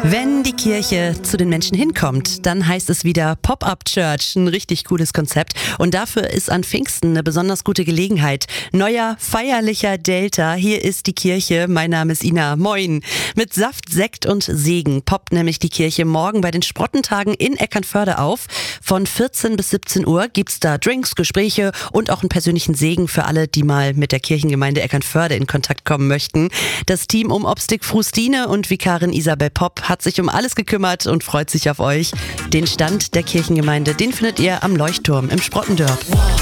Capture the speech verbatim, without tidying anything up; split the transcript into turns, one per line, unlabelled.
Wenn die Kirche zu den Menschen hinkommt, dann heißt es wieder Pop-Up Church, ein richtig cooles Konzept. Und dafür ist an Pfingsten eine besonders gute Gelegenheit. Neuer, feierlicher Delta, hier ist die Kirche. Mein Name ist Ina, moin. Mit Saft, Sekt und Segen poppt nämlich die Kirche morgen bei den Sprottentagen in Eckernförde auf. Von vierzehn bis siebzehn Uhr gibt's da Drinks, Gespräche und auch einen persönlichen Segen für alle, die mal mit der Kirchengemeinde Eckernförde in Kontakt kommen möchten. Das Team um Obstik Frustine und Vikarin Isabel Popp hat sich um alles gekümmert und freut sich auf euch. Den Stand der Kirchengemeinde, den findet ihr am Leuchtturm im Sprottendörp.